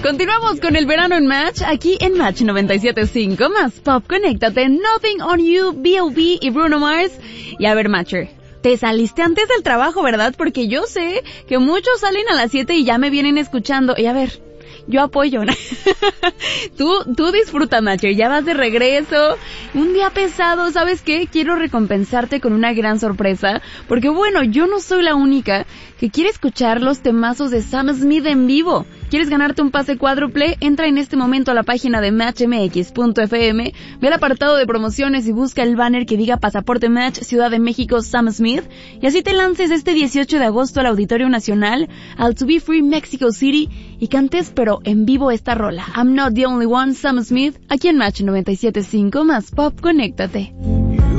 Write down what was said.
Continuamos con el verano en Match, aquí en Match 97.5, más pop, conéctate, Nothing on You, B.O.B. y Bruno Mars. Y a ver, Matcher, te saliste antes del trabajo, ¿verdad? Porque yo sé que muchos salen a las 7 y ya me vienen escuchando. Y a ver, yo apoyo. Tú disfruta, Matcher, ya vas de regreso. Un día pesado, ¿sabes qué? Quiero recompensarte con una gran sorpresa, porque bueno, yo no soy la única que quiere escuchar los temazos de Sam Smith en vivo. ¿Quieres ganarte un pase cuádruple? Entra en este momento a la página de matchmx.fm, ve al apartado de promociones y busca el banner que diga Pasaporte Match Ciudad de México Sam Smith, y así te lances este 18 de agosto al Auditorio Nacional, al To Be Free Mexico City, y cantes pero en vivo esta rola, I'm Not the Only One, Sam Smith, aquí en Match 97.5, más pop, conéctate.